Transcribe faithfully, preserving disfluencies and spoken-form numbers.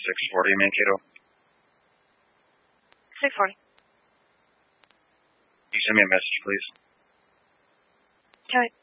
six forty Mankato. six forty. Can you send me a message, please? Okay.